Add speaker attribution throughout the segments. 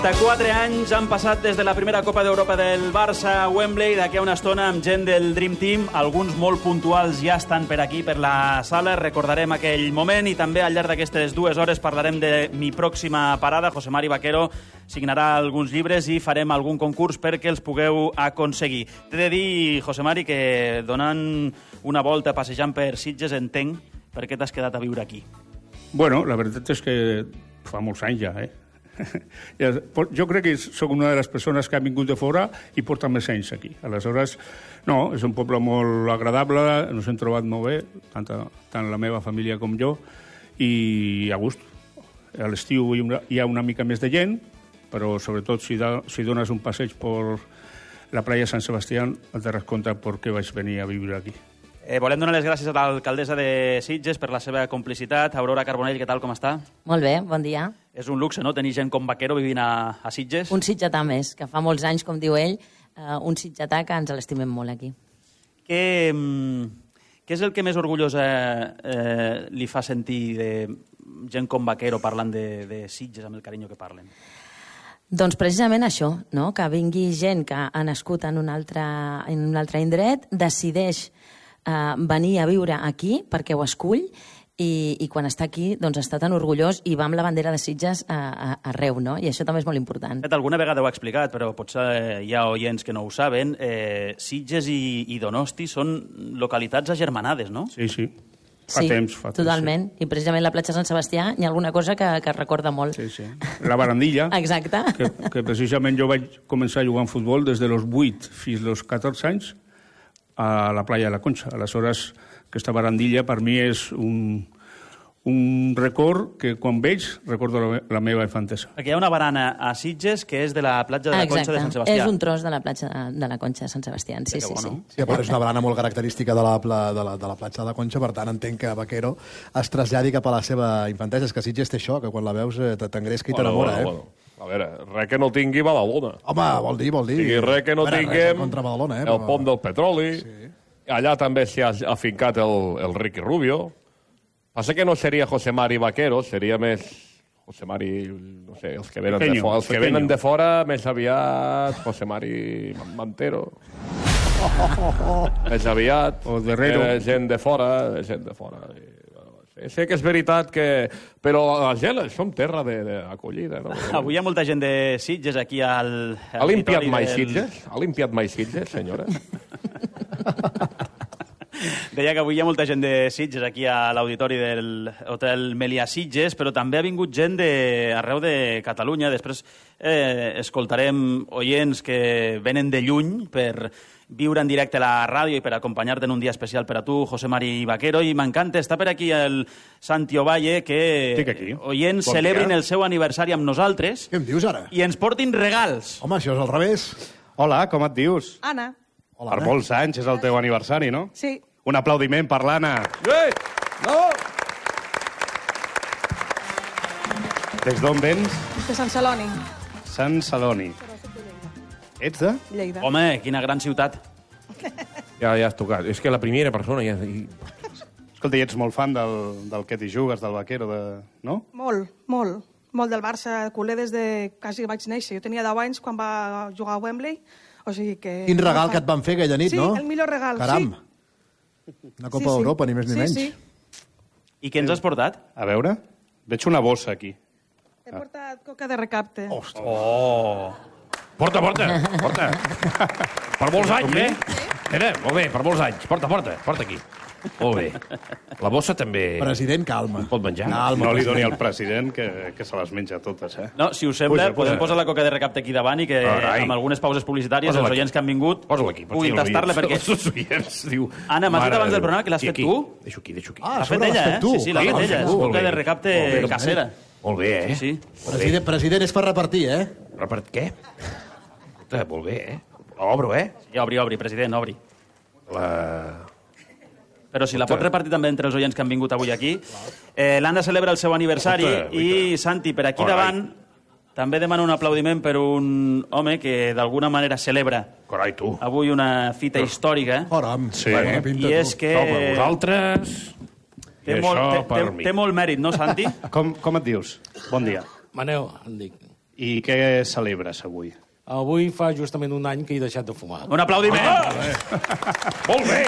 Speaker 1: 4 anys han passat des de la primera Copa d'Europa del Barça a Wembley. D'aquí a una estona amb gent del Dream Team. Alguns molt puntuals ja estan per aquí, per la sala. Recordarem aquell moment i també al llarg d'aquestes 2 hores parlarem de mi pròxima parada. José Mari Vaquero signarà alguns llibres i farem algun concurs perquè els pugueu aconseguir. T'he de dir, José Mari, que donant una volta passejant per Sitges entenc per què t'has quedat a viure aquí.
Speaker 2: Bueno, la veritat és que fa molts anys ja, Jo crec que sóc una de les persones que ha vingut de fora i porta més anys aquí. Aleshores, no, és un poble molt agradable, ens hem trobat molt bé, tant la meva família com jo, i a gust. A l'estiu hi ha una mica més de gent, però sobretot si dones un passeig per la playa Sant Sebastià et daràs compte per què vaig venir a viure aquí.
Speaker 1: Volem donar les gràcies a l'alcaldessa de Sitges per la seva complicitat. Aurora Carbonell, què tal, com està?
Speaker 3: Molt bé, bon dia.
Speaker 1: És un luxe, no?, tenir gent com Vaquero vivint a Sitges.
Speaker 3: Un sitgetà més, que fa molts anys, com diu ell, un sitgetà que ens l'estimem molt aquí.
Speaker 1: Què és el que més orgullosa li fa sentir de gent com Vaquero parlant de Sitges amb el carinyo que parlen?
Speaker 3: Doncs precisament això, no?, que vingui gent que ha nascut en un altre indret, decideix venir a viure aquí perquè ho escull i quan està aquí doncs està tan orgullós i va amb la bandera de Sitges arreu, no? I això també és molt important.
Speaker 1: Alguna vegada ho he explicat, però potser hi ha oients que no ho saben. Sitges i Donosti són localitats agermanades, no?
Speaker 2: Sí. Fa temps.
Speaker 3: Totalment. Sí. I precisament la platja Sant Sebastià hi ha alguna cosa que recorda molt.
Speaker 2: Sí. La barandilla.
Speaker 3: Exacte.
Speaker 2: Que precisament jo vaig començar a jugar en futbol des de los 8 fins als 14 anys a la playa de la Concha. Aleshores, aquesta barandilla per mi és un record que quan veig recordo la meva infantesa.
Speaker 1: Perquè hi ha una barana a Sitges que és de la platja de la Concha de Sant Sebastià.
Speaker 3: És un tros de la platja de la Concha de Sant Sebastià. Sí.
Speaker 4: Sí, però és una barana molt característica de la platja de la Concha, per tant entenc que Vaquero es traslladi cap a la seva infantesa. És que Sitges té això, que quan la veus t'engresca i t'enamora,
Speaker 5: Bueno. A veure, res que no tingui Badalona.
Speaker 4: Home, vol dir.
Speaker 5: O sigui, res que no tinguem
Speaker 4: Badalona,
Speaker 5: el pont del petroli. Sí. Allà també s'hi ha afincat el Ricky Rubio. Passa que no seria José Mari Vaquero, seria més José Mari, no sé, els que venen de fora, més aviat José Mari Mantero. Més aviat, gent de fora. Sé que és veritat que... Però la gent, som terra d'acollida, no?
Speaker 1: Avui hi ha molta gent de Sitges aquí al...
Speaker 5: Ha limpiat mai Sitges? Ha limpiat mai Sitges, senyora?
Speaker 1: Deia que avui hi ha molta gent de Sitges aquí a l'auditori del Hotel Melià Sitges, però també ha vingut gent arreu de Catalunya. Després escoltarem oients que venen de lluny per viure en directe a la ràdio i per acompanyar-te en un dia especial per a tu, José Mari Vaquero, i m'encanta, està per aquí el Santi Ovalle, que oients celebrin el seu aniversari amb nosaltres.
Speaker 4: Què em dius ara?
Speaker 1: I ens portin regals.
Speaker 4: Home, això és al revés.
Speaker 6: Hola, com et dius?
Speaker 7: Anna.
Speaker 4: Hola,
Speaker 6: Per molts anys, és el teu aniversari, no?
Speaker 7: Sí.
Speaker 6: Un aplaudiment per l'Anna. Des d'on vens?
Speaker 7: De Sant Celoni.
Speaker 6: Sant Celoni. Ets de?
Speaker 7: Lleida.
Speaker 1: Home, quina gran ciutat.
Speaker 5: Ja has tocat. És que la primera persona ja...
Speaker 6: Escolta, i ets molt fan del que t'hi jugues, del Vaquero, no?
Speaker 7: Molt. Molt del Barça, culer des de quasi vaig néixer. Jo tenia 10 anys quan va jugar a Wembley, o sigui que...
Speaker 4: Quin regal que et van fer aquella nit, no?
Speaker 7: Sí, el millor regal,
Speaker 4: Caram. Una Copa d'Europa, ni més ni menys.
Speaker 7: Sí.
Speaker 1: I què ens has portat?
Speaker 6: A veure, veig una bossa aquí.
Speaker 7: He portat coca de recapte.
Speaker 6: Ostres.
Speaker 5: Porta. Per molts anys, Mira, molt bé, per molts anys. Porta aquí. Molt bé. La bossa també...
Speaker 4: President, calma.
Speaker 5: Pot menjar?
Speaker 6: No li doni al president que se les menja totes,
Speaker 1: No, si us sembla, podem posar la coca de recapte aquí davant i que amb algunes pauses publicitàries els oients que han vingut puguin tastar-la perquè... Anna, m'has dit abans del programa que l'has fet tu?
Speaker 5: Deixo aquí.
Speaker 1: L'ha fet ella,
Speaker 4: Sí,
Speaker 1: l'ha fet ella. És coca de recapte casera.
Speaker 5: Molt bé,
Speaker 1: Sí.
Speaker 4: President, és per repartir,
Speaker 5: Què? Molt bé, Obro,
Speaker 1: Sí, obri, president, obri. Però si la pot repartir també entre els oients que han vingut avui aquí. L'Anna celebra el seu aniversari i, Santi, per aquí davant també demana un aplaudiment per un home que d'alguna manera celebra
Speaker 5: Carai, tu.
Speaker 1: avui una fita històrica.
Speaker 6: Sí.
Speaker 1: I és que...
Speaker 5: Per vosaltres...
Speaker 1: Té molt mèrit, no, Santi?
Speaker 6: Com et dius? Bon dia.
Speaker 8: Maneu, em dic.
Speaker 6: I què celebres avui?
Speaker 8: Avui fa justament un any que he deixat de fumar.
Speaker 1: Un aplaudiment!
Speaker 5: Molt bé!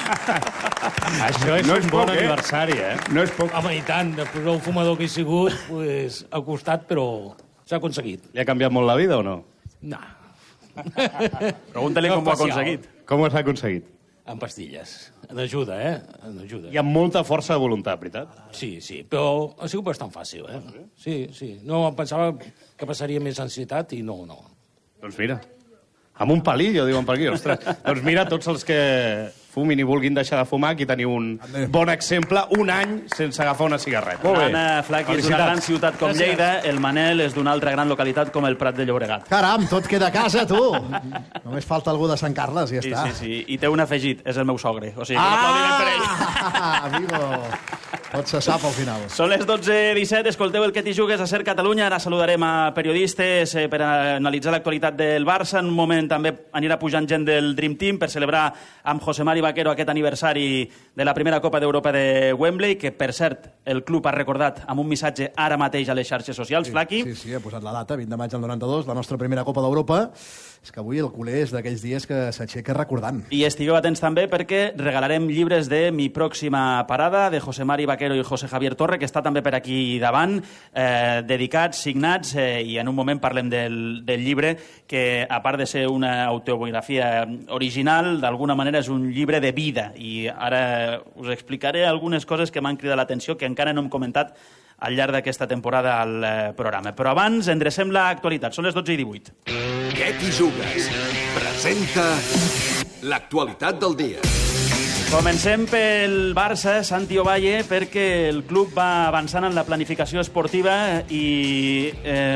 Speaker 6: Això és un bon aniversari, eh?
Speaker 2: No és poc.
Speaker 8: Home, i tant, després del fumador que he sigut, pues, ha costat, però s'ha aconseguit.
Speaker 6: Li ha canviat molt la vida o no?
Speaker 8: No.
Speaker 1: Pregúntale com ho ha aconseguit.
Speaker 6: Com ho has aconseguit?
Speaker 8: Amb pastilles. En ajuda, eh? En ajuda.
Speaker 6: Hi ha molta força de voluntat, veritat?
Speaker 8: Sí, però ha sigut bastant fàcil, eh? Sí. No, em pensava que passaria més ansietat i no.
Speaker 6: Doncs mira, amb un palillo, diuen per aquí, ostres. Doncs mira, tots els que fumin i vulguin deixar de fumar, aquí teniu un bon exemple, un any sense agafar una cigarreta.
Speaker 1: Anna Flaqui és d'una gran ciutat com Lleida, el Manel és d'una altra gran localitat com el Prat de Llobregat.
Speaker 4: Caram, tot queda a casa, tu! Només falta algú de Sant Carles i ja està.
Speaker 1: Sí. I té un afegit, és el meu sogre. O sigui, que l'aplaudirem per ell.
Speaker 4: Amigo! Tot se sap al final.
Speaker 1: Són les 12:17, escolteu el Que t'hi jugues a Ser Catalunya. Ara saludarem a periodistes per analitzar l'actualitat del Barça. En un moment també anirà pujant gent del Dream Team per celebrar amb José Mari Vaquero aquest aniversari de la primera Copa d'Europa de Wembley, que, per cert, el club ha recordat amb un missatge ara mateix a les xarxes socials. Flaqui?
Speaker 4: Sí, ha posat la data, 20 de maig del 92, la nostra primera Copa d'Europa. És que avui el culer és d'aquells dies que s'aixeca recordant.
Speaker 1: I estigueu atents també perquè regalarem llibres de Mi pròxima parada, de José Mari Vaquero i José Javier Torre, que està també per aquí davant, dedicats, signats, i en un moment parlem del llibre, que a part de ser una autobiografia original, d'alguna manera és un llibre de vida. I ara us explicaré algunes coses que m'han cridat l'atenció, que encara no hem comentat al llarg d'aquesta temporada al programa. Però abans endrecem l'actualitat. Són les 12:18.
Speaker 9: Què t'hi jugues? Presenta l'actualitat del dia.
Speaker 1: Comencem pel Barça, Santi Ovalle, perquè el club va avançant en la planificació esportiva i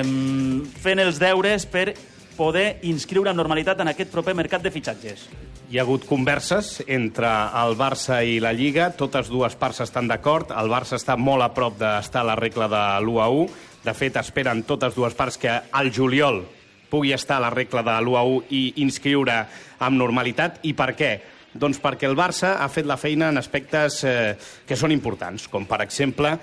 Speaker 1: fent els deures per poder inscriure amb normalitat en aquest proper mercat de fitxatges.
Speaker 6: Hi ha hagut converses entre el Barça i la Lliga, totes dues parts estan d'acord, el Barça està molt a prop d'estar a la regla de l'1-1, de fet esperen totes dues parts que al juliol pugui estar a la regla de l'1-1 i inscriure amb normalitat. I per què? Doncs perquè el Barça ha fet la feina en aspectes que són importants, com per exemple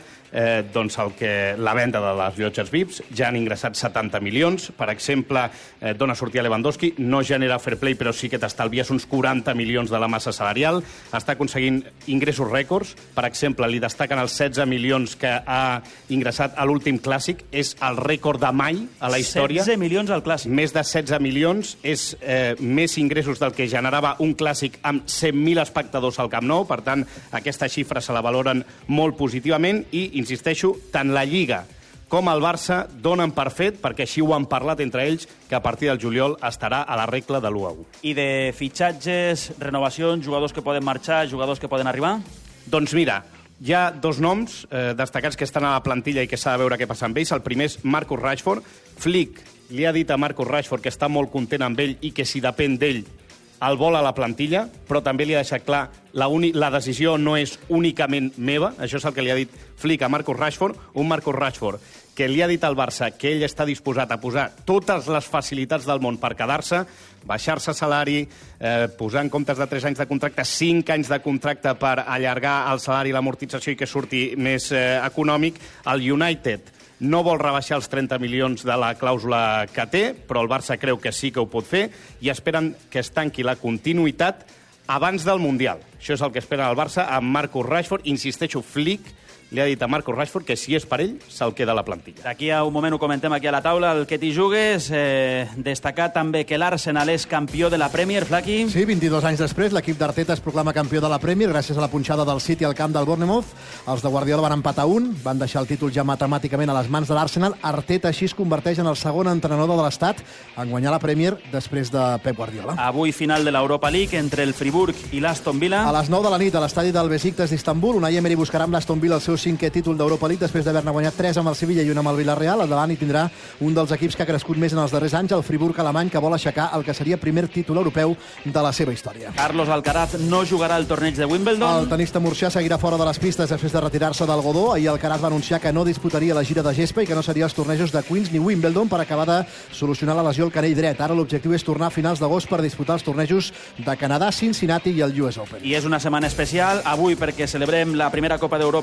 Speaker 6: la venda de les llotges VIPs. Ja han ingressat 70 milions. Per exemple, dona sortida a Lewandowski, no genera fair play, però sí que t'estalvies uns 40 milions de la massa salarial. Està aconseguint ingressos rècords. Per exemple, li destaquen els 16 milions que ha ingressat a l'últim clàssic. És el rècord de mai a la història.
Speaker 1: 16 milions al clàssic.
Speaker 6: Més de 16 milions. És més ingressos del que generava un clàssic amb 100.000 espectadors al Camp Nou. Per tant, aquesta xifra se la valoren molt positivament i, insisteixo, tant la Lliga com el Barça donen per fet, perquè així ho han parlat entre ells, que a partir del juliol estarà a la regla de l'1-1.
Speaker 1: I de fitxatges, renovacions, jugadors que poden marxar, jugadors que poden arribar?
Speaker 6: Doncs mira, hi ha dos noms destacats que estan a la plantilla i que s'ha de veure què passa amb ells. El primer és Marcus Rashford. Flick li ha dit a Marcus Rashford que està molt content amb ell i que si depèn d'ell el vol a la plantilla, però també li ha deixat clar la decisió no és únicament meva, això és el que li ha dit Flick a Marcus Rashford, un Marcus Rashford que li ha dit al Barça que ell està disposat a posar totes les facilitats del món per quedar-se, baixar-se salari, posar en comptes de 3 anys de contracte, 5 anys de contracte per allargar el salari i l'amortització i que surti més econòmic. El United no vol rebaixar els 30 milions de la clàusula que té, però el Barça creu que sí que ho pot fer i esperen que es tanqui la continuïtat abans del Mundial. Això és el que espera el Barça amb Marcus Rashford. Insisteixo, Flick li ha dit a Marcus Rashford que si és per ell, se'l queda a la plantilla.
Speaker 1: D'aquí a un moment ho comentem aquí a la taula, el Que t'hi jugues. Destacar també que l'Arsenal és campió de la Premier, Flaqui.
Speaker 4: Sí, 22 anys després, l'equip d'Arteta es proclama campió de la Premier gràcies a la punxada del City al camp del Bournemouth. Els de Guardiola van empatar 1, van deixar el títol ja matemàticament a les mans de l'Arsenal. Arteta així es converteix en el segon entrenador de l'Estat en guanyar la Premier després de Pep Guardiola.
Speaker 1: Avui final de l'Europa League entre el Friburg i l'Aston Villa.
Speaker 4: A les 9 de la nit a l'estadi del Besiktas d'Istanbul, Unai Emery buscarà amb l'Aston Villa el seu 5è títol d'Europa League després d'haver-ne guanyat 3 amb el Sevilla i 1 amb el Villarreal. Al davant hi tindrà un dels equips que ha crescut més en els darrers anys, el Friburg alemany, que vol aixecar el que seria primer títol europeu de la seva història.
Speaker 1: Carlos Alcaraz no jugarà al torneig de Wimbledon.
Speaker 4: El tenista murcià seguirà fora de les pistes després de retirar-se del Godó. Ahir Alcaraz va anunciar que no disputaria la gira de gespa i que no seria els tornejos de Queens ni Wimbledon per acabar de solucionar la lesió al canell dret. Ara l'objectiu és tornar a finals d'agost per disputar els tornejos de Canadà, Cincinnati i el US Open.
Speaker 1: I és una setmana especial avui perquè celebrem la primera Copa d'Europa de la història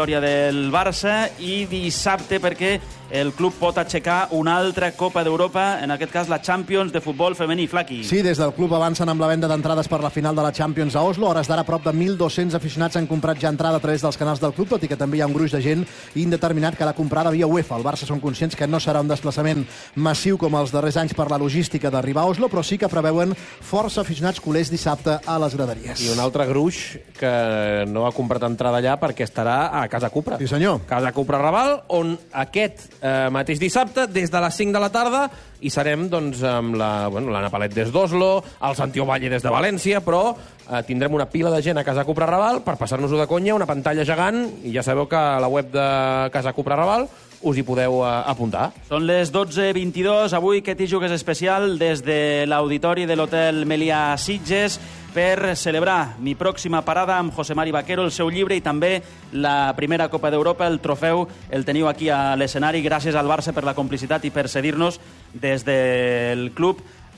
Speaker 1: història del Barça, i dissabte perquè el club pot aixecar una altra Copa d'Europa, en aquest cas la Champions de futbol femení. Flaqui.
Speaker 4: Sí, des del club avancen amb la venda d'entrades per la final de la Champions a Oslo. A hores d'ara, prop de 1.200 aficionats han comprat ja entrada a través dels canals del club, tot i que també hi ha un gruix de gent indeterminat que l'ha comprada via UEFA. El Barça són conscients que no serà un desplaçament massiu com els darrers anys per la logística d'arribar a Oslo, però sí que preveuen força aficionats culers dissabte a les graderies.
Speaker 5: I un altre gruix que no ha comprat entrada allà perquè estarà a Casa Cupra.
Speaker 4: Sí, senyor.
Speaker 5: Casa Cupra Raval, on aquest mateix dissabte, des de les 5 de la tarda, hi serem doncs, amb l'Anna Palet des d'Oslo, el Santiago Valle des de València, però tindrem una pila de gent a Casa Cupra Raval per passar-nos-ho de conya, una pantalla gegant, i ja sabeu que a la web de Casa Cupra Raval us hi podeu apuntar.
Speaker 1: Són les 12:22. Avui Què t'hi jugues especial des de l'auditori de l'Hotel Melià Sitges per celebrar mi pròxima parada amb José Mari Vaquero, el seu llibre, i també la primera Copa d'Europa. El trofeu el teniu aquí a l'escenari. Gràcies al Barça per la complicitat i per cedir-nos des del club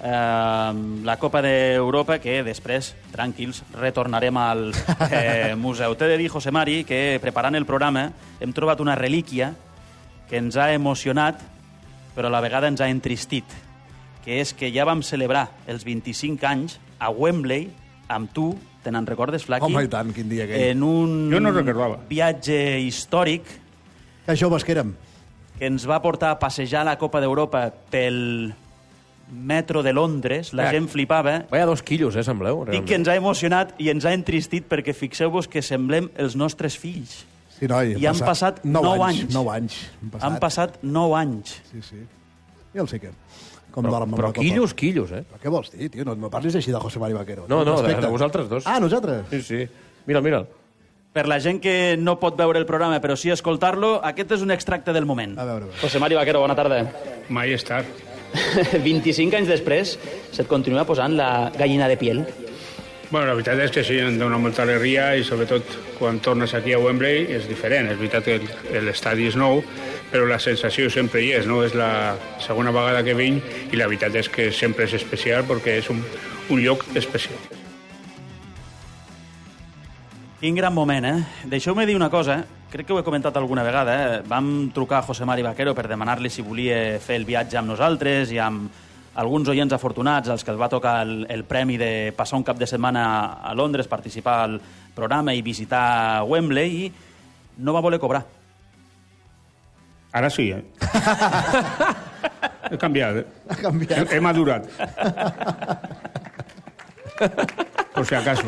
Speaker 1: la Copa d'Europa, que després, tranquils, retornarem al museu. T'he de dir, José Mari, que preparant el programa hem trobat una relíquia que ens ha emocionat, però a la vegada ens ha entristit, que és que ja vam celebrar els 25 anys a Wembley amb tu, te n'en recordes, Flaqui?
Speaker 4: Home, i tant, quin dia aquell.
Speaker 1: En un
Speaker 2: Jo no recordava.
Speaker 1: viatge històric
Speaker 4: Que joves que érem.
Speaker 1: que ens va portar a passejar la Copa d'Europa pel metro de Londres. La gent flipava.
Speaker 5: Vaya 2 quilos, sembleu.
Speaker 1: Dic que ens ha emocionat i ens ha entristit perquè fixeu-vos que semblem els nostres fills.
Speaker 4: Sí, noi,
Speaker 1: I han passat 9 anys.
Speaker 4: 9 anys.
Speaker 1: Han passat 9 anys.
Speaker 4: Sí, sí. Ja el sé que... Com dorm amb
Speaker 5: Però
Speaker 4: la Copa.
Speaker 5: quillos,
Speaker 4: Però què vols dir, tio? No me parlis així de José Mari Vaquero.
Speaker 5: No,
Speaker 4: Respecte.
Speaker 5: de vosaltres dos.
Speaker 4: Ah, nosaltres?
Speaker 5: Sí, sí. Mira'l.
Speaker 1: Per la gent que no pot veure el programa, però sí escoltar-lo, aquest és un extracte del moment.
Speaker 4: A veure.
Speaker 1: José Mari Vaquero, bona tarda.
Speaker 2: Mai he estat.
Speaker 1: 25 anys després, se't continua posant la gallina de piel?
Speaker 2: Bueno, la veritat és que sí, em dona molta alegria i sobretot quan tornes aquí a Wembley és diferent. És veritat que l'estadi és nou, però la sensació sempre hi és, no? És la segona vegada que vinc i la veritat és que sempre és especial perquè és un lloc especial.
Speaker 1: Quin gran moment, eh? Deixeu-me dir una cosa, crec que ho he comentat alguna vegada, eh? Vam trucar a José Mari Vaquero per demanar-li si volia fer el viatge amb nosaltres i amb alguns oients afortunats als que els va tocar el premi de passar un cap de setmana a Londres, participar al programa i visitar Wembley, i no va voler cobrar.
Speaker 2: Ara sí, eh? He canviat, eh?
Speaker 4: Ha canviat.
Speaker 2: He madurat. Por si acaso.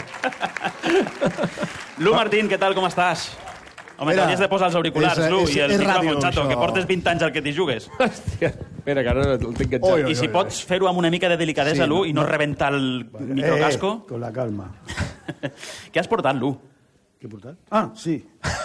Speaker 1: Lu Martín, què tal, com estàs? Home,
Speaker 4: Mira,
Speaker 1: t'hauries de posar els auriculars,
Speaker 4: és-
Speaker 1: Lu,
Speaker 4: és-
Speaker 1: i el
Speaker 4: és
Speaker 1: micròfon,
Speaker 4: ràdio,
Speaker 1: xato,
Speaker 4: això.
Speaker 1: que portes 20 anys al que t'hi jugues.
Speaker 5: Hòstia, espera, que ara el tinc enganxat.
Speaker 4: Oi, oi,
Speaker 1: I si
Speaker 4: oi,
Speaker 1: pots fer-ho amb una mica de delicadesa,
Speaker 4: Sí,
Speaker 1: Lu, i no rebentar el microcasco.
Speaker 10: Con la calma.
Speaker 1: Què has portat, Lu?
Speaker 10: Què he portat? Ah, sí.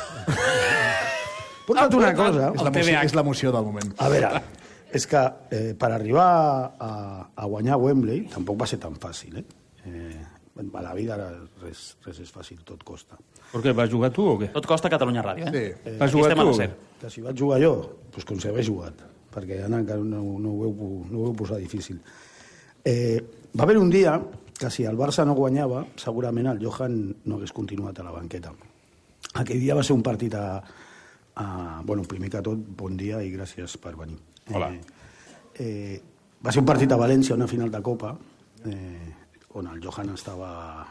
Speaker 10: He portat una cosa.
Speaker 4: És l'emoció del moment.
Speaker 10: A veure, és que per arribar a guanyar Wembley tampoc va ser tan fàcil, eh? A la vida res és fàcil, tot costa.
Speaker 2: Per què, vas jugar tu o què?
Speaker 1: Tot costa Catalunya Ràdio, eh?
Speaker 4: Sí.
Speaker 2: Vas
Speaker 1: Aquí
Speaker 2: jugar
Speaker 1: estem a
Speaker 2: tu
Speaker 1: la
Speaker 2: o què?
Speaker 1: SER.
Speaker 10: Que si vaig jugar jo, doncs com si hagués jugat, perquè Anna encara no ho heu posat difícil. Va haver un dia que si el Barça no guanyava, segurament el Johan no hagués continuat a la banqueta. Aquell dia va ser un partit bueno, primer que tot, bon dia i gràcies per venir.
Speaker 2: Hola.
Speaker 10: Va ser un partit a València, una final de Copa, on el Johan estava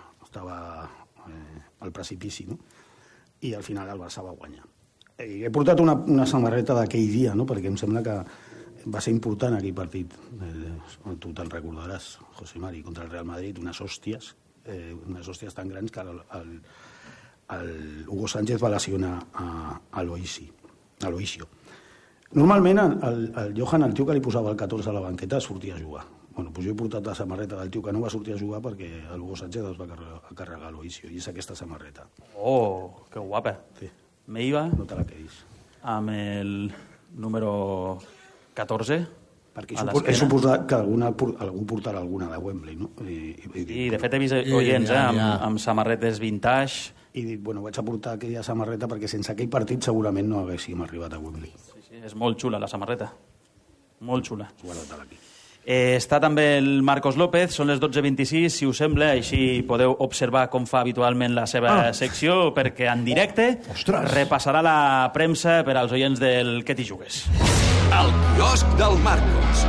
Speaker 10: al precipici, no? I al final el Barça va guanyar. He portat una samarreta d'aquell dia, no? Perquè em sembla que va ser important aquell partit. Tu te'n recordaràs, José Mari, contra el Real Madrid, unes hòsties tan grans que el Hugo Sánchez va lesionar a l'Oisio. Normalment el Johan, el tio que li posava el 14 a la banqueta, sortia a jugar. Bueno, doncs jo he portat la samarreta del tio que no va sortir a jugar perquè el Hugo Sánchez es va carregar l'Oisio, i és aquesta samarreta.
Speaker 1: Oh, que guapa.
Speaker 10: Sí.
Speaker 1: Me iba
Speaker 10: No te la quedis.
Speaker 1: amb el número 14
Speaker 10: Perquè
Speaker 1: a
Speaker 10: he
Speaker 1: l'esquena.
Speaker 10: suposat que algú portarà alguna de Wembley, no?
Speaker 1: I, de fet, he vist oients amb samarretes vintage.
Speaker 10: I dic, bueno, vaig a portar aquella samarreta perquè sense aquell partit segurament no haguéssim arribat a Wembley.
Speaker 1: Sí, és molt xula, la samarreta. Molt xula.
Speaker 10: Guarda-te-la aquí.
Speaker 1: Està també el Marcos López, són les 12:26, si us sembla, així podeu observar com fa habitualment la seva secció, perquè en directe repassarà la premsa per als oients del Què t'hi jugues.
Speaker 9: El quiosc del Marcos.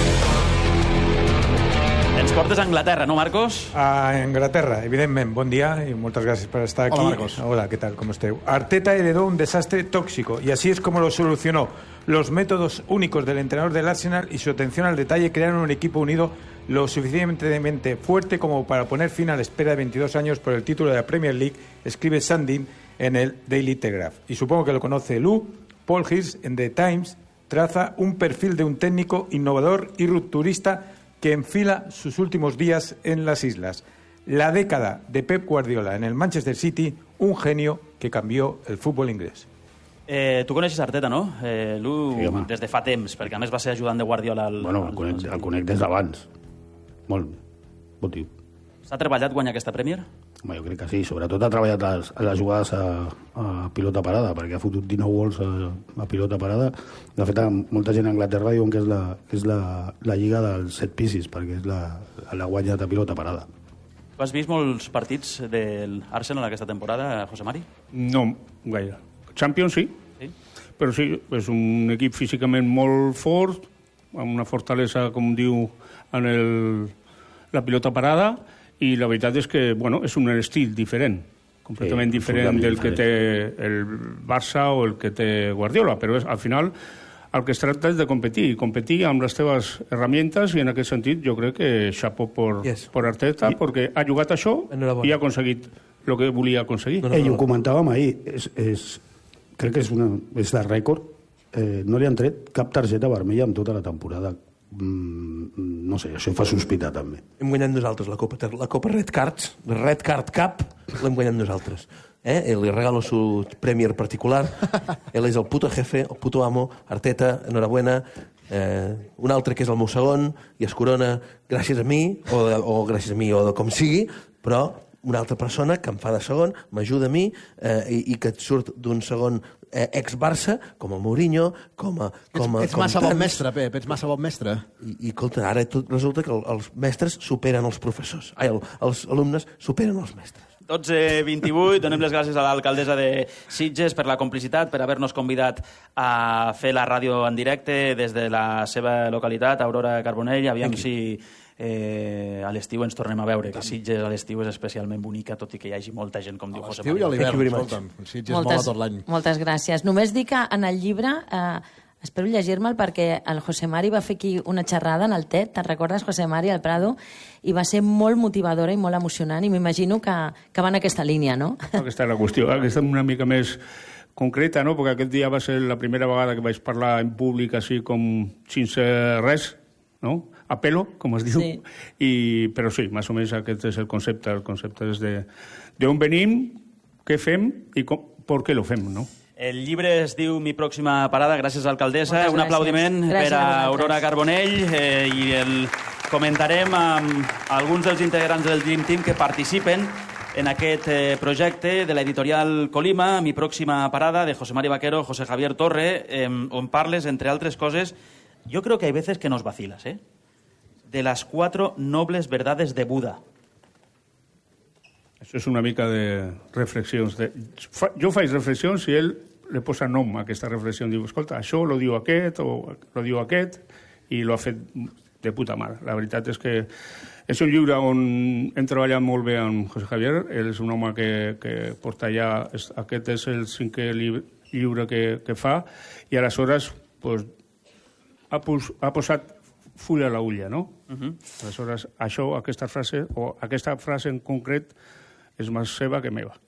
Speaker 1: Ens portes a Anglaterra, no, Marcos?
Speaker 11: A Inglaterra, evidentemente. Buen día y muchas gracias por estar aquí.
Speaker 4: Hola, Marcos.
Speaker 11: Hola, ¿qué tal? ¿Cómo estáis? Arteta heredó un desastre tóxico y así es como lo solucionó. Los métodos únicos del entrenador del Arsenal y su atención al detalle crearon un equipo unido lo suficientemente fuerte como para poner fin a la espera de 22 años por el título de la Premier League, escribe Sandin en el Daily Telegraph. Y supongo que lo conoce Lou. Paul Hirsch en The Times traza un perfil de un técnico innovador y rupturista que enfila sus últimos días en las islas. La década de Pep Guardiola en el Manchester City, un genio que cambió el fútbol inglés.
Speaker 1: Tu coneixes Arteta, no? Lu,
Speaker 10: Sí, home.
Speaker 1: des de fa temps, perquè a més va ser ajudant de Guardiola.
Speaker 10: Bueno, el conec des d'abans. Molt. Bon tio.
Speaker 1: S'ha treballat guanyar aquesta Premier?
Speaker 10: Home, jo crec que sí. Sobretot ha treballat les jugades a pilota parada, perquè ha fotut 19 gols a pilota parada. De fet, molta gent a Anglaterra diuen que és la lliga dels set pieces, perquè és la guanyat a pilota parada.
Speaker 1: Tu has vist molts partits del Arsenal aquesta temporada, José Mari?
Speaker 2: No, gaire. Champions sí, però sí, és un equip físicament molt fort, amb una fortalesa, com diu, en la pilota parada, i la veritat és que, bueno, és un estil diferent, completament diferent del que té el Barça o el que té Guardiola, però al final el que es tracta és de competir amb les teves herramientas, i en aquest sentit jo crec que xapó per Arteta, perquè ha jugat això i ha aconseguit el que volia aconseguir.
Speaker 10: Ho comentàvem ahir, crec que és de rècord, no li han tret cap targeta vermella en tota la temporada. No sé, això em fa sospitar també.
Speaker 12: Hem guanyat nosaltres la Copa Red Cards, Red Card Cup, l'hem guanyat nosaltres. Le regalo su Premier particular. Él és el puto jefe, el puto amo. Arteta, enhorabuena. Un altre que és el meu segon i es corona gràcies a mi, o gràcies a mi, o com sigui, però una altra persona que em fa de segon, m'ajuda a mi, i que et surt d'un segon ex-Barça, com el Mourinho,
Speaker 4: Ets massa bon mestre, Pep, ets massa bon mestre.
Speaker 12: I escolta, ara resulta que els mestres superen els professors. Els alumnes superen els mestres.
Speaker 1: 12:28, donem les gràcies a l'alcaldessa de Sitges per la complicitat, per haver-nos convidat a fer la ràdio en directe des de la seva localitat, Aurora Carbonell. Aviam si a l'estiu ens tornem a veure, que Sitges a l'estiu és especialment bonica, tot i que hi hagi molta gent, com diu José María.
Speaker 4: L'estiu i a l'hivern, escolta'm, Sitges mola tot l'any.
Speaker 3: Moltes gràcies. Només dic que en el llibre, espero llegir-me'l, perquè el José Mari va fer aquí una xerrada en el TED, te'n recordes, José Mari, al Prado, i va ser molt motivadora i molt emocionant, i m'imagino que va en aquesta línia, no?
Speaker 2: Aquesta és la qüestió, aquesta és una mica més concreta, no? Perquè aquest dia va ser la primera vegada que vaig parlar en públic així com sense res, no? A pelo, com es diu. Sí. Però sí, més o menys aquest és el concepte. El concepte és d'on venim, què fem i per què lo fem, no?
Speaker 1: El llibre es diu Mi pròxima parada, gràcies alcaldessa. Un aplaudiment per a Aurora Carbonell, i el comentarem amb alguns dels integrants del Dream Team que participen en aquest projecte de l'editorial Colima, Mi pròxima parada, de José Mari Vaquero, José Javier Torre, on parles, entre altres coses, yo creo que hay veces que nos vacilas, de las 4 nobles verdades de Buda.
Speaker 2: Això és una mica de reflexions. Jo faig reflexions i ell li posa nom a aquesta reflexió. Diu, escolta, això lo diu aquest o lo diu aquest, i lo ha fet de puta mare. La veritat és que és un llibre on hem treballat molt bé amb José Javier. Ell és un home que porta allà... Aquest és el 5è llibre que fa, i aleshores pues, ha posat full a l'ulla, no? Aleshores, això, aquesta frase en concret és més seva que meva.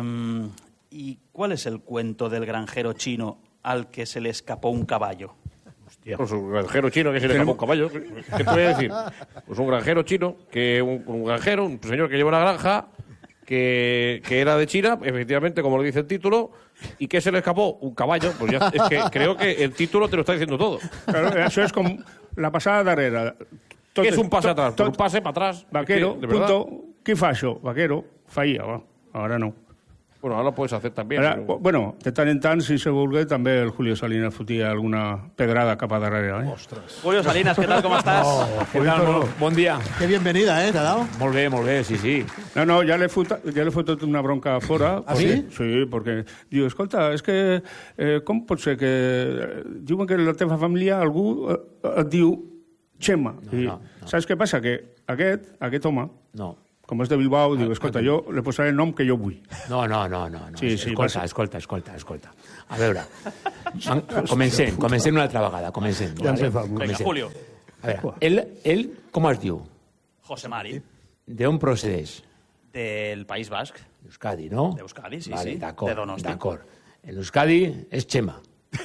Speaker 1: ¿Y cuál es el cuento del granjero chino al que se le escapó un caballo?
Speaker 5: Hostia. Pues un granjero chino que se le escapó un caballo. ¿Qué te voy a decir? Pues un granjero chino, un señor que lleva una granja, que era de China, efectivamente, como lo dice el título, y que se le escapó un caballo. Pues ya, es que creo que el título te lo está diciendo todo.
Speaker 2: Claro, això és com la passada darrere.
Speaker 5: ¿Qué es un pase atrás? Un pase para atrás.
Speaker 2: Vaquero, punto. Qui fa això? Vaquero, feia, ara no.
Speaker 5: Bueno, ahora lo puedes hacer también.
Speaker 2: Ara, bueno, de tant en tant, si se vulgui, també el Julio Salinas fotia alguna pedrada cap a darrere.
Speaker 1: Ostres. Julio Salinas, què tal, com estàs?
Speaker 13: Què tal? Bon dia.
Speaker 4: Que bienvenida, t'ha dado?
Speaker 13: Molt bé, sí.
Speaker 2: No, ja l'he fotut una bronca a fora.
Speaker 4: Ah, sí?
Speaker 2: Sí, perquè diu, escolta, és que com pot ser que diuen que la teva família algú et diu Chema. No. Saps què passa? Que aquest home...
Speaker 13: No.
Speaker 2: Com és de Bilbao, diu, escolta, jo li posaré el nom que jo vull.
Speaker 13: No.
Speaker 2: Sí,
Speaker 13: Escolta. A veure, comencem una altra vegada, comencem.
Speaker 1: Vinga, Julio.
Speaker 13: A veure, ell com es diu?
Speaker 1: José Mari.
Speaker 13: D'on procedeix?
Speaker 1: Del País Basc.
Speaker 13: D'Euskadi, no?
Speaker 1: D'Euskadi, sí.
Speaker 13: Vale, d'acord.
Speaker 1: De Donosti.
Speaker 13: D'acord. En Euskadi és Chema.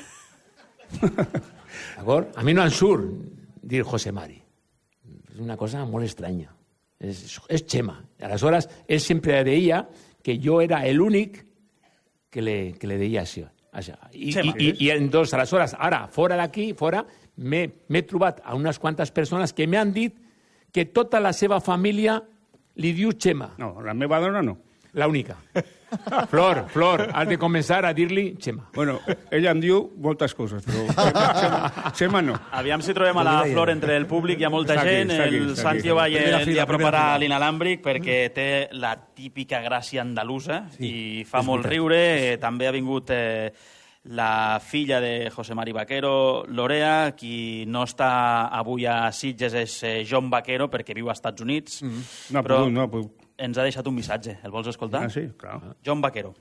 Speaker 13: D'acord? A mi no em surt dir José Mari. És una cosa molt estranya. Es Chema. Aleshores, él siempre deia que yo era el únic que le deia això. I entonces, aleshores, ara, fora d'aquí, m'he trobat a unes quantes persones que m'han dit que tota la seva família li diu Chema.
Speaker 2: No, la meva dona no.
Speaker 13: La única. Flor, has de començar a dir-li Chema.
Speaker 2: Bueno, ella em diu moltes coses, però Chema no.
Speaker 1: Aviam si trobem a la Flor entre el públic. Hi ha molta gent. El Santi Ovalle li aproparà l'inalàmbric perquè té la típica gràcia andalusa i fa molt riure. També ha vingut la filla de José Mari Vaquero, Lorea. Qui no està avui a Sitges és John Vaquero perquè viu als Estats Units.
Speaker 2: No ha pogut.
Speaker 1: Ens ha deixat un missatge. El vols escoltar?
Speaker 2: Ah, sí, claro.
Speaker 1: John Vaquero.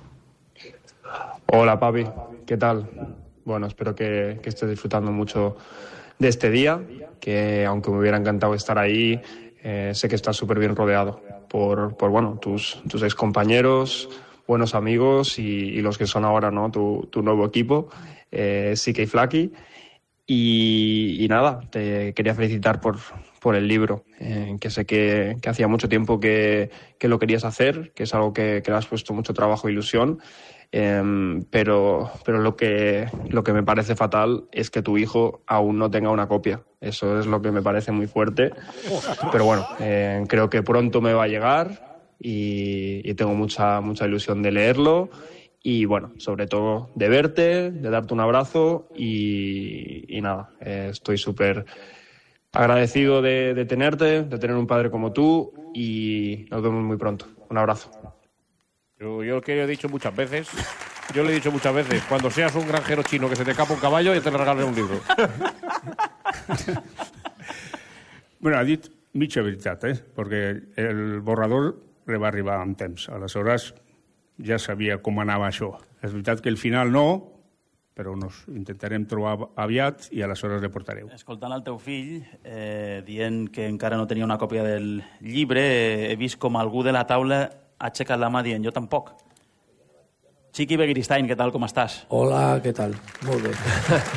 Speaker 14: Hola, papi. ¿Qué tal? Bueno, espero que estés disfrutando mucho de este día, que aunque me hubiera encantado estar ahí, sé que estás súper bien rodeado por bueno, tus ex compañeros, buenos amigos y los que son ahora, ¿no? Tu nuevo equipo, Siki y Flaki. Y nada, te quería felicitar por el libro, que sé que hacía mucho tiempo que lo querías hacer, que es algo que le has puesto mucho trabajo e ilusión, pero lo que me parece fatal es que tu hijo aún no tenga una copia. Eso es lo que me parece muy fuerte, pero bueno, creo que pronto me va a llegar y tengo mucha ilusión de leerlo. Y bueno, sobre todo de verte, de darte un abrazo y nada, estoy súper agradecido de tenerte, de tener un padre como tú y nos vemos muy pronto. Un abrazo.
Speaker 5: Yo lo que he dicho muchas veces, cuando seas un granjero chino que se te escapa un caballo, ya te le regalaré un libro.
Speaker 2: Bueno, ha dit mitja veritat, perquè el borrador li va arribar amb temps. Aleshores, ja sabia com anava això. És veritat que al final no, però nos intentarem trobar aviat i aleshores le portareu.
Speaker 1: Escoltant el teu fill, dient que encara no tenia una còpia del llibre, he vist com algú de la taula ha aixecat la mà dient jo tampoc. Chiqui Begiristain, què tal, com estàs?
Speaker 15: Hola, què tal? Molt bé.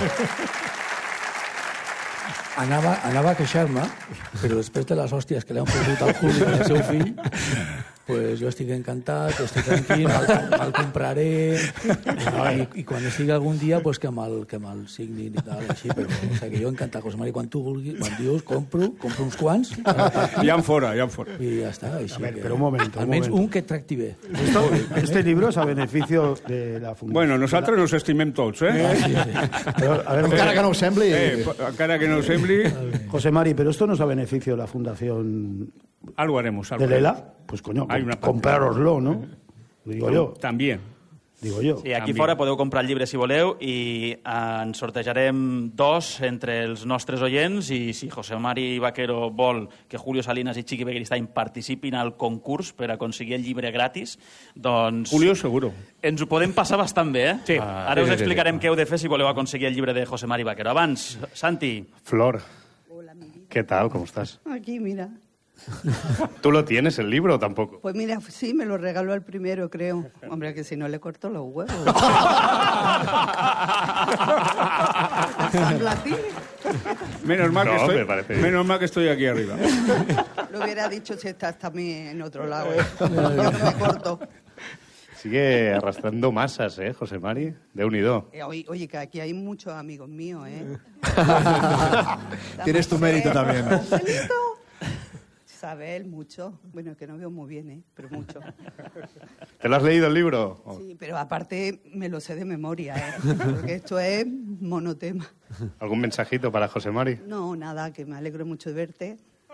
Speaker 15: Anava a queixar-me, però després de les hòsties que li han fotut al Juli i al seu fill, pues jo estic encantat, estic tranquil, me'l compraré i quan estigui algun dia pues que me'l signin i tal, així, però o sigui, que jo encantat, José Mari, quan tu vulguis, quan dius, compro uns quants.
Speaker 2: Ja en fora.
Speaker 15: I ja està, així.
Speaker 10: A ver, pero un momento.
Speaker 15: Almenys un que et tracti bé.
Speaker 10: Este libro es a beneficio de la fundación.
Speaker 2: Bueno, nosaltres nos estimem tots,
Speaker 15: Sí.
Speaker 10: Pero, a ver,
Speaker 4: encara que no ho sembli.
Speaker 2: Encara que no ho sembli.
Speaker 10: José Mari, pero esto no es a beneficio de la fundación
Speaker 2: algo haremos.
Speaker 10: de Lela. Pues coño, comprároslo, ¿no? Digo yo.
Speaker 2: También.
Speaker 10: Digo yo.
Speaker 1: Sí, aquí fora podeu comprar el llibre si voleu i en sortejarem 2 entre els nostres oients i si José Mari Vaquero vol que Julio Salinas i Chiqui Begiristain participin al concurs per aconseguir el llibre gratis, doncs...
Speaker 2: Julio seguro.
Speaker 1: Ens ho podem passar bastant bé,
Speaker 2: Sí.
Speaker 1: Ara us explicarem què heu de fer si voleu aconseguir el llibre de José Mari Vaquero. Abans, Santi.
Speaker 6: Flor. ¿Qué tal? ¿Cómo estás?
Speaker 16: Aquí, mira.
Speaker 6: ¿Tú lo tienes, el libro, o tampoco?
Speaker 16: Pues mira, sí, me lo regaló el primero, creo. Hombre, que si no le corto los huevos. San Latín.
Speaker 2: Menos mal que estoy aquí arriba.
Speaker 16: Lo hubiera dicho si estás también en otro lado. Yo no me corto.
Speaker 6: Sigue arrastrando masas, José Mari? Déu-n'hi-do.
Speaker 16: Oye, que aquí hay muchos amigos míos,
Speaker 4: Tienes tu mérito también.
Speaker 16: Isabel, mucho. Bueno, que no veo muy bien, pero mucho.
Speaker 6: ¿Te lo has leído el libro?
Speaker 16: Sí, pero aparte me lo sé de memoria, porque esto es monotema.
Speaker 6: ¿Algún mensajito para José Mari?
Speaker 16: No, nada, que me alegro mucho de verte.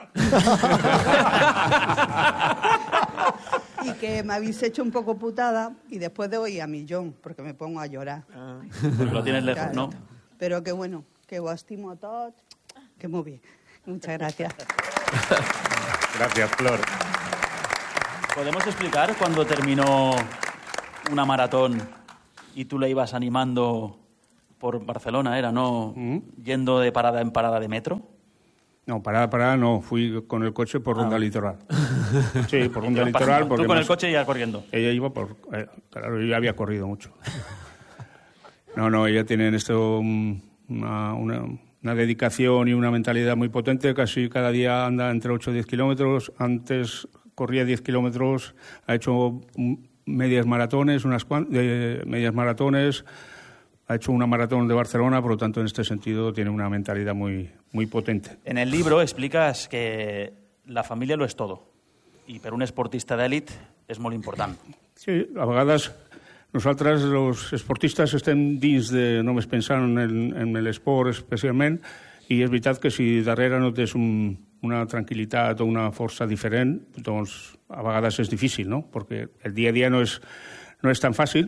Speaker 16: Y que me habéis hecho un poco putada y después de hoy a millón, porque me pongo a llorar.
Speaker 1: Porque lo tienes lejos,
Speaker 16: Claro.
Speaker 1: ¿no?
Speaker 16: Pero que bueno, que os estimo a todos, que muy bien. Muchas gracias.
Speaker 6: Gracias, Flor.
Speaker 1: ¿Podemos explicar cuando terminó una maratón y tú le ibas animando por Barcelona, era, ¿no? Yendo de parada en parada de metro.
Speaker 2: No, parada no. Fui con el coche por Ronda Litoral. Sí, por Ronda
Speaker 1: Ibas
Speaker 2: Litoral.
Speaker 1: pasando.
Speaker 2: Porque
Speaker 1: Tú con el coche ya corriendo.
Speaker 2: Ella iba por... claro, yo ya había corrido mucho. No, ella tiene en esto una dedicación y una mentalidad muy potente. Casi cada día anda entre 8 y 10 kilómetros. Antes corría 10 kilómetros. Ha hecho medias maratones, ha hecho una maratón de Barcelona, por lo tanto, en este sentido, tiene una mentalidad muy, muy potente.
Speaker 1: En el libro explicas que la familia lo és todo i per un esportista d'èlit és molt important.
Speaker 2: Sí, a vegades nosaltres, els esportistes, estem dins de només pensant en l'esport especialment, i és veritat que si darrere no tens una tranquil·litat o una força diferent, doncs a vegades és difícil, no? Perquè el dia a dia no és tan fàcil.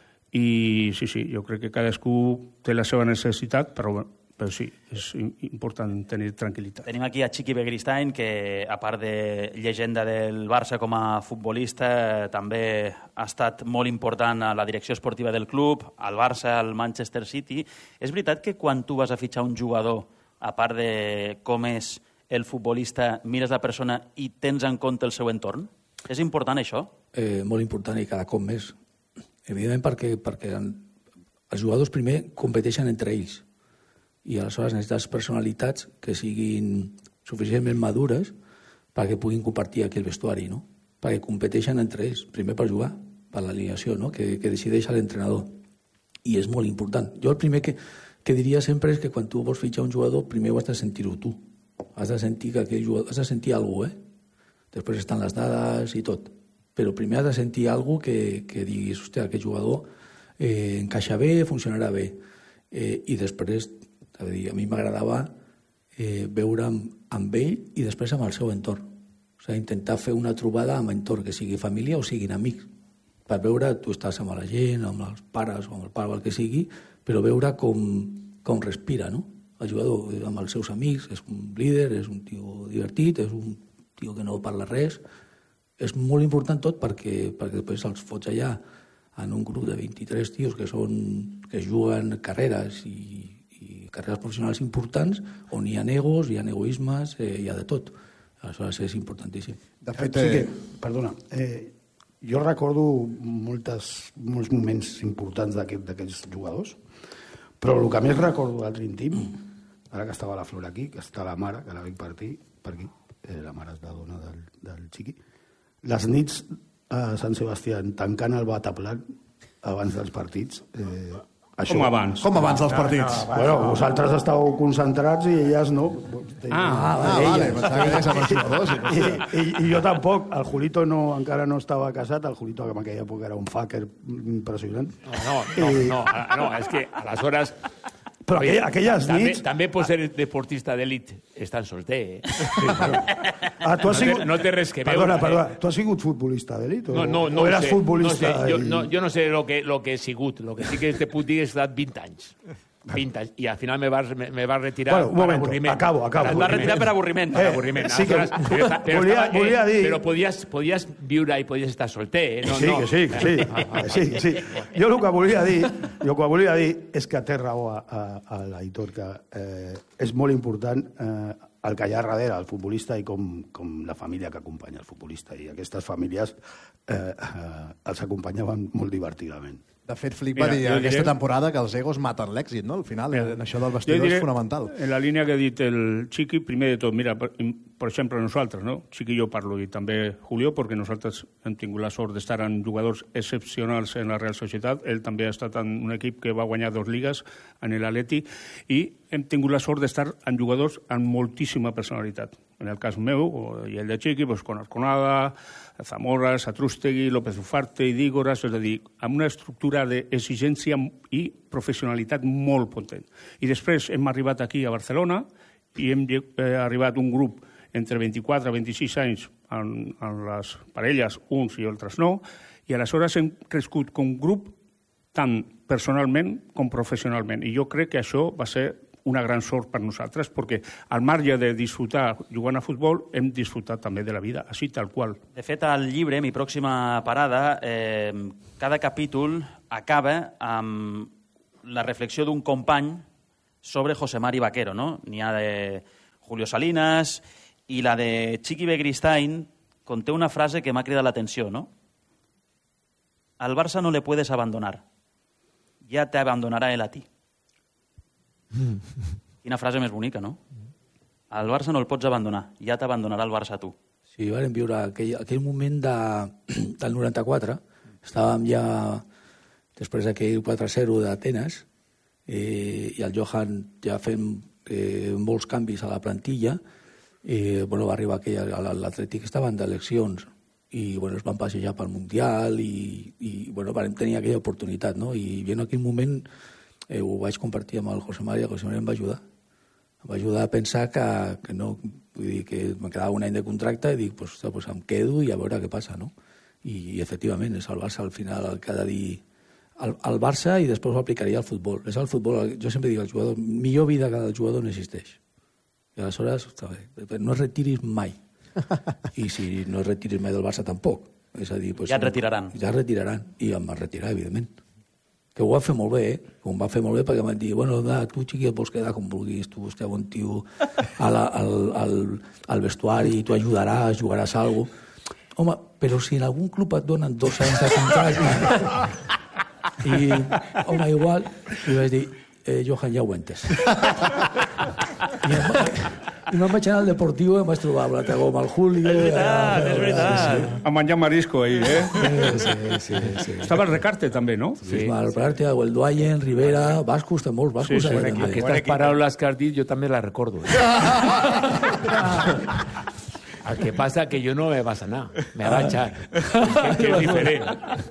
Speaker 2: I sí, jo crec que cadascú té la seva necessitat, però sí, és important tenir tranquil·litat.
Speaker 1: Tenim aquí a Chiqui Begristain, que a part de llegenda del Barça com a futbolista, també ha estat molt important a la direcció esportiva del club, al Barça, al Manchester City. És veritat que quan tu vas a fitxar un jugador, a part de com és el futbolista, mires la persona i tens en compte el seu entorn? És important això?
Speaker 15: Molt important i cada cop més. Evidentment perquè els jugadors primer competeixen entre ells i aleshores necessites personalitats que siguin suficientment madures perquè puguin compartir aquell vestuari, no? Perquè competeixen entre ells, primer per jugar, per l'alineació, no? que decideix l'entrenador. I és molt important. Jo el primer que diria sempre és que quan tu vols fitxar un jugador, primer ho has de sentir-ho tu. Has de sentir que aquell jugador... Has de sentir alguna cosa, Després estan les dades i tot. Però primer has de sentir alguna cosa que diguis, hòstia, aquest jugador encaixa bé, funcionarà bé. I després, a mi m'agradava veure amb ell i després amb el seu entorn. O sigui, intentar fer una trobada amb entorn, que sigui família o siguin amics, per veure, tu estàs amb la gent, amb els pares o amb el pare o el que sigui, però veure com respira, no? El jugador amb els seus amics, és un líder, és un tio divertit, és un tio que no parla res. És molt important tot perquè després els fots allà en un grup de 23 tios que juguen carreres i carreres professionals importants on hi ha egos, hi ha egoismes, hi ha de tot. Aleshores és importantíssim.
Speaker 10: De fet, sí que, perdona, jo recordo molts moments importants d'aquests jugadors, però el que més recordo del Dream Team, ara que estava la Flor aquí, que està la mare, que la veig per aquí, la mare és la dona del Chiqui, les nits a Sant Sebastià tancant el bataplan abans dels partits.
Speaker 2: Com abans?
Speaker 4: Com abans dels partits?
Speaker 10: Bueno, vosaltres estàveu concentrats i elles no.
Speaker 4: Vale.
Speaker 10: I jo tampoc. El Julito encara no estava casat. El Julito en aquella època era un fucker impressionant.
Speaker 13: No, és que aleshores...
Speaker 10: Però aquelles nits...
Speaker 13: També pots ser deportista d'elit estant solter,
Speaker 10: No
Speaker 13: té res que veure.
Speaker 10: Perdona, tu has sigut futbolista d'elit?
Speaker 13: No
Speaker 10: o eres futbolista?
Speaker 13: Jo no sé lo que he sigut. Lo que sí que te puc dir és que he estat 20 anys. 20 anys. I al final me vas retirar per avorriment.
Speaker 10: Acabo.
Speaker 1: Et vas retirar per avorriment.
Speaker 10: Sí que volia dir...
Speaker 13: Però podies viure i podies estar solter.
Speaker 10: Sí. Jo el que volia dir és que té raó a l'Aitor, que és molt important el que hi ha darrere el futbolista i com la família que acompanya el futbolista. I aquestes famílies els acompanyaven molt divertidament.
Speaker 4: De fet, Flick va dir aquesta temporada que els egos maten l'èxit, no? Al final, això del vestidor és fonamental.
Speaker 2: En la línia que ha dit el Chiqui, primer de tot, mira, per exemple, nosaltres, no? Chiqui i jo parlo, i també Julio, perquè nosaltres hem tingut la sort d'estar en jugadors excepcionals en la Real Societat. Ell també ha estat en un equip que va guanyar 2 lligues, en l'Atleti, i hem tingut la sort d'estar en jugadors amb moltíssima personalitat. en el cas meu, i el de Chiqui, doncs, con Arconada, Zamora, Satrústegui, López Ufarte, Idígoras, és a dir, amb una estructura d'exigència i professionalitat molt potent. I després hem arribat aquí a Barcelona i hem arribat un grup entre 24 i 26 anys en les parelles, uns i altres no, i aleshores hem crescut com grup tant personalment com professionalment. I jo crec que això va ser una gran sort per nosaltres, perquè al marge de disfrutar jugant a futbol, hem disfrutat també de la vida, així tal qual.
Speaker 1: De fet, al llibre, Mi pròxima parada, cada capítol acaba amb la reflexió d'un company sobre José Mari Vaquero, no? N'hi ha de Julio Salinas i la de Chiqui Begristain conté una frase que m'ha cridat l'atenció, no? Al Barça no le puedes abandonar. Ya te abandonará él a ti. Quina frase més bonica, no? Al Barça no el pots abandonar, ja t'abandonarà el Barça a tu.
Speaker 15: Sí, vam viure aquell moment del 94, estàvem ja després d'aquell 4-0 d'Atenes, i el Johan ja fent molts canvis a la plantilla, va arribar l'Atlètic estaven d'eleccions, i es van passejar pel Mundial i vam tenir aquella oportunitat, no? I en aquell moment ho vaig compartir amb el José Mari, el José Mari em va ajudar. Em va ajudar a pensar que no, vull dir, que me quedava un any de contracte i dic, pues em quedo i a veure què passa, no? I efectivament, és el Barça al final el que ha de dir al Barça i després ho aplicaria al futbol. És el futbol, jo sempre dic al jugador, millor vida que el jugador no existeix. I aleshores, no es retiris mai. I si no es retiris mai del Barça tampoc. És a dir,
Speaker 1: ja et retiraran.
Speaker 15: Ja es retiraran. I em va retirar, evidentment. Que ho va fer molt bé, que ho va fer molt bé perquè em van dir, bueno, tu, Chiqui, et vols quedar com vulguis, tu esteu un tio al vestuari, tu ajudaràs, jugaràs alguna cosa. Home, però si en algun club et donen 2 anys de contracte i, home, igual, li vaig dir, Johan, ja ho he entès. I me'n vaig anar al Deportiu i em vaig trobar amb l'altre gom, el Julio...
Speaker 1: És veritat.
Speaker 2: A menjar marisco, ahir,
Speaker 15: Sí.
Speaker 2: Estava el Recarte, també, no?
Speaker 15: Sí. El Recarte, el Duayen, Rivera, bascos, té molts bascos.
Speaker 13: Aquestes paraules que has dit jo també les recordo. El que passa que jo no me vas anar, me va echar. Que és diferent.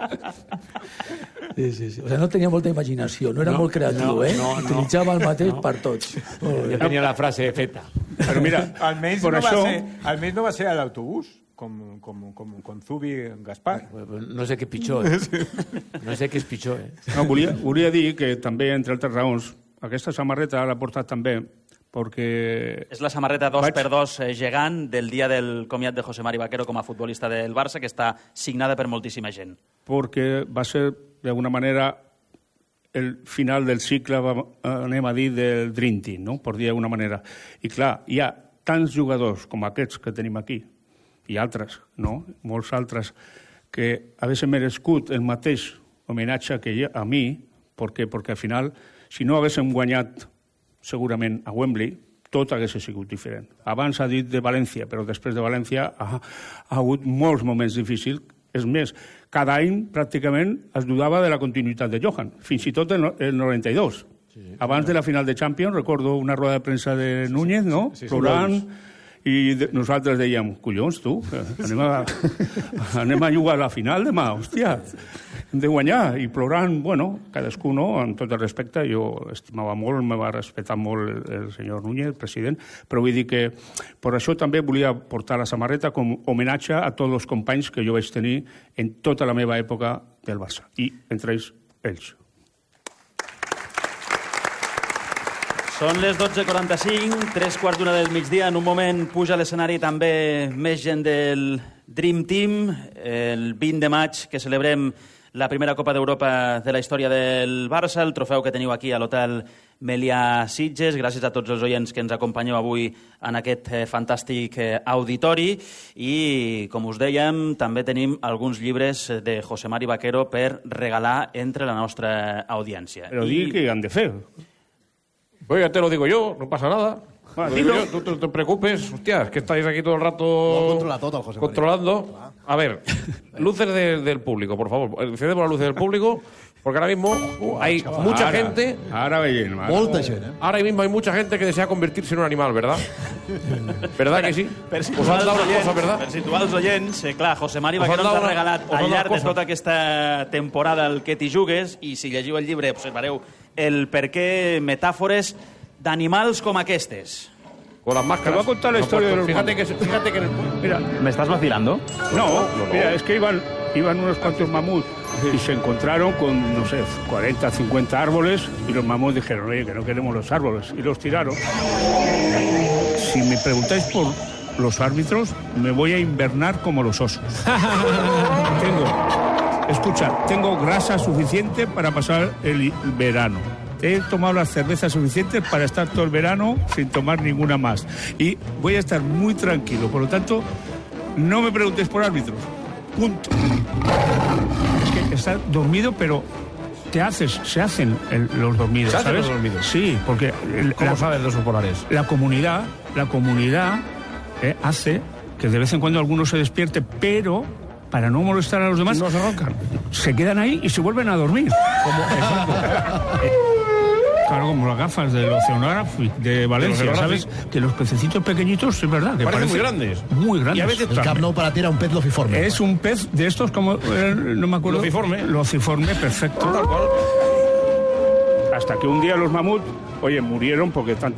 Speaker 15: Sí. O sigui, no tenia molta imaginació, no era molt creatiu, Utilitzava el mateix per tots.
Speaker 13: Jo tenia la frase feta.
Speaker 2: Però mira,
Speaker 11: almenys no va ser a l'autobús, com Zubi Gaspar.
Speaker 13: No sé què és pitjor, No sé què és pitjor,
Speaker 2: No, volia dir que també, entre altres raons, aquesta samarreta l'ha portat també perquè...
Speaker 1: És la samarreta 2x2 gegant del dia del comiat de José Mari Vaquero com a futbolista del Barça, que està signada per moltíssima gent.
Speaker 2: Perquè va ser, d'alguna manera, el final del cicle, anem a dir, del Dream Team, no? Per dir d'alguna manera. I clar, hi ha tants jugadors com aquests que tenim aquí, i altres, no? Molts altres, que haguessin merescut el mateix homenatge que a mi, perquè al final, si no haguéssim guanyat segurament a Wembley, tot hagués sigut diferent. Abans ha dit de València, però després de València ha hagut molts moments difícils. És més, cada any pràcticament es dudava de la continuïtat de Johan, fins i tot el 92. Abans de la final de Champions, recordo una roda de premsa de Núñez, no? Plorant, i nosaltres dèiem, collons, tu, anem a jugar a la final demà, hòstia, hem de guanyar, i plorant, bueno, cadascú, no?, amb tot el respecte, jo estimava molt, me va respectar molt el senyor Núñez, el president, però vull dir que per això també volia portar la samarreta com homenatge a tots els companys que jo vaig tenir en tota la meva època del Barça, i entre ells.
Speaker 1: Són les 12:45, 3:15 del migdia. En un moment puja a l'escenari també més gent del Dream Team. El 20 de maig que celebrem la primera Copa d'Europa de la història del Barça, el trofeu que teniu aquí a l'Hotel Melià Sitges. Gràcies a tots els oients que ens acompanyeu avui en aquest fantàstic auditori. I, com us dèiem, també tenim alguns llibres de José Mari Vaquero per regalar entre la nostra audiència.
Speaker 2: Però digui què han de fer.
Speaker 5: Pues ya te lo digo yo, no pasa nada.
Speaker 2: Dilo.
Speaker 5: Tú no te preocupes, hostia, es que estáis aquí todo el rato controlando. A ver, luces del público, por favor. Cedemos las luces del público Porque ahora mismo hay mucha gente...
Speaker 2: Ara veient.
Speaker 4: Molta gent,
Speaker 5: Ahora mismo hay mucha gente que desea convertirse en un animal, ¿verdad? ¿Verdad que sí?
Speaker 1: Per
Speaker 5: Us han dado una cosa, ¿verdad?
Speaker 1: Per situar els oients, clar, José Mari Vaquero ens ha regalat al llarg de tota aquesta temporada el que t'hi jugues, i si llegiu el llibre observareu el per què metàfores d'animals com aquestes.
Speaker 5: Con las máscaras.
Speaker 2: Te voy a contar la historia de los
Speaker 5: fíjate que en el...
Speaker 2: Mira,
Speaker 1: ¿me estás vacilando?
Speaker 2: No, mira, es que iban unos cuantos mamuts y se encontraron con, no sé, 40, 50 árboles y los mamuts dijeron, oye, que no queremos los árboles, y los tiraron. Si me preguntáis por los árbitros, me voy a invernar como los osos. Tengo grasa suficiente para pasar el verano. He tomado las cervezas suficientes para estar todo el verano sin tomar ninguna más. Y voy a estar muy tranquilo. Por lo tanto, no me preguntéis por árbitros. Punto. Es que estás dormido, pero se hacen los dormidos,
Speaker 13: ¿Se hacen
Speaker 2: ¿sabes?
Speaker 13: los dormidos?
Speaker 2: Sí, porque...
Speaker 13: ¿Cómo saben los populares?
Speaker 2: La comunidad hace que de vez en cuando alguno se despierte, pero... para no molestar a los demás, no se roncan. Se quedan ahí y se vuelven a dormir. Claro, como las gafas del Oceanography de Valencia, ¿sabes? Que los pececitos pequeñitos, es verdad, que
Speaker 5: parecen muy grandes.
Speaker 2: Muy grandes.
Speaker 5: Y a veces
Speaker 4: el Camp Nou para ti era un pez lociforme.
Speaker 2: Es un pez de estos como... no me acuerdo. Lociforme, perfecto. Tal cual. Hasta que un día los mamuts, oye, murieron porque